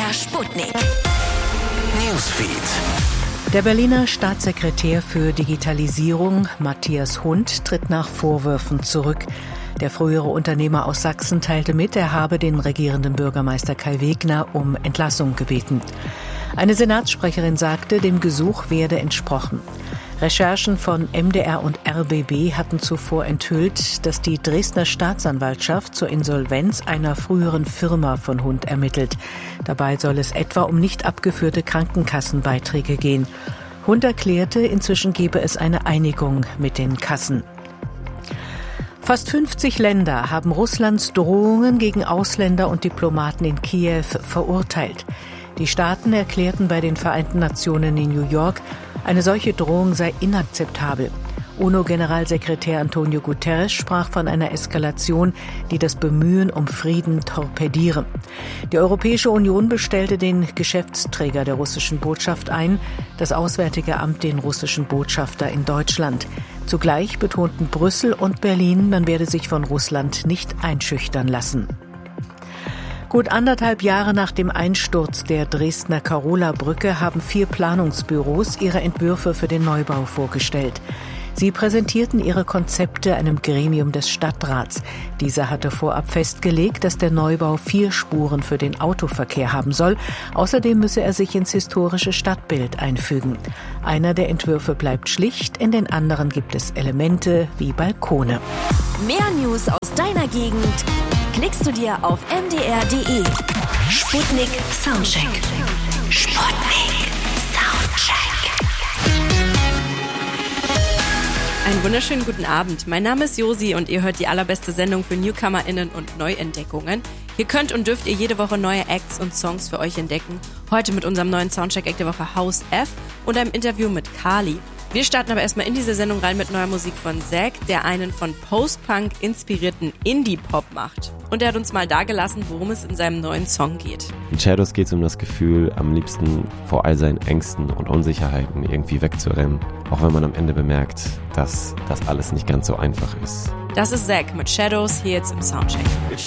MDR Sputnik. Newsfeed. Der Berliner Staatssekretär für Digitalisierung, Matthias Hund, tritt nach Vorwürfen zurück. Der frühere Unternehmer aus Sachsen teilte mit, er habe den regierenden Bürgermeister Kai Wegner um Entlassung gebeten. Eine Senatssprecherin sagte, dem Gesuch werde entsprochen. Recherchen von MDR und RBB hatten zuvor enthüllt, dass die Dresdner Staatsanwaltschaft zur Insolvenz einer früheren Firma von Hund ermittelt. Dabei soll es etwa um nicht abgeführte Krankenkassenbeiträge gehen. Hund erklärte, inzwischen gebe es eine Einigung mit den Kassen. Fast 50 Länder haben Russlands Drohungen gegen Ausländer und Diplomaten in Kiew verurteilt. Die Staaten erklärten bei den Vereinten Nationen in New York, eine solche Drohung sei inakzeptabel. UNO-Generalsekretär Antonio Guterres sprach von einer Eskalation, die das Bemühen um Frieden torpediere. Die Europäische Union bestellte den Geschäftsträger der russischen Botschaft ein, das Auswärtige Amt den russischen Botschafter in Deutschland. Zugleich betonten Brüssel und Berlin, man werde sich von Russland nicht einschüchtern lassen. Gut 1,5 Jahre nach dem Einsturz der Dresdner Karola-Brücke haben 4 Planungsbüros ihre Entwürfe für den Neubau vorgestellt. Sie präsentierten ihre Konzepte einem Gremium des Stadtrats. Dieser hatte vorab festgelegt, dass der Neubau 4 Spuren für den Autoverkehr haben soll. Außerdem müsse er sich ins historische Stadtbild einfügen. Einer der Entwürfe bleibt schlicht, in den anderen gibt es Elemente wie Balkone. Mehr News aus deiner Gegend klickst du dir auf mdr.de. Sputnik Soundcheck. Sputnik Soundcheck. Einen wunderschönen guten Abend. Mein Name ist Josi und ihr hört die allerbeste Sendung für NewcomerInnen und Neuentdeckungen. Hier könnt und dürft ihr jede Woche neue Acts und Songs für euch entdecken. Heute mit unserem neuen Soundcheck-Act der Woche House F und einem Interview mit Kali. Wir starten aber erstmal in diese Sendung rein mit neuer Musik von Zack, der einen von Post-Punk inspirierten Indie-Pop macht. Und er hat uns mal dargelassen, worum es in seinem neuen Song geht. In Shadows geht es um das Gefühl, am liebsten vor all seinen Ängsten und Unsicherheiten irgendwie wegzurennen. Auch wenn man am Ende bemerkt, dass das alles nicht ganz so einfach ist. Das ist Zack mit Shadows hier jetzt im Soundcheck.